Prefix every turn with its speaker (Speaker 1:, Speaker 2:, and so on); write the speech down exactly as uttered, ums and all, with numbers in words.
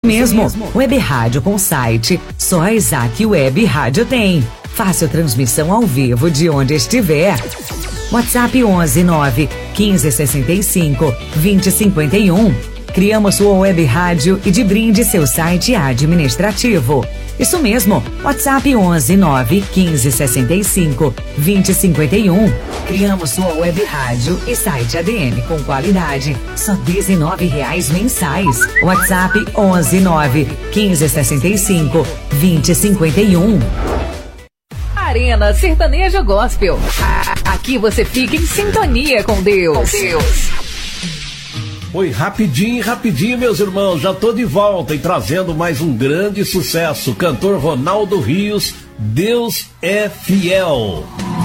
Speaker 1: mesmo. Web Rádio com site, só a Isaac Web Rádio tem. Fácil transmissão ao vivo de onde estiver. WhatsApp onze nove quinze sessenta e cinco vinte cinquenta e um. Criamos sua web rádio e de brinde seu site administrativo. Isso mesmo, WhatsApp onze nove quinze sessenta e cinco vinte cinquenta e um. Criamos sua web rádio e site A D M com qualidade, só dezenove reais mensais. WhatsApp onze nove quinze sessenta e cinco vinte cinquenta e um.
Speaker 2: Arena Sertanejo Gospel. Aqui você fica em sintonia com Deus. Com Deus.
Speaker 3: Oi, rapidinho, rapidinho, meus irmãos, já tô de volta e trazendo mais um grande sucesso. Cantor Ronaldo Rios, Deus é Fiel.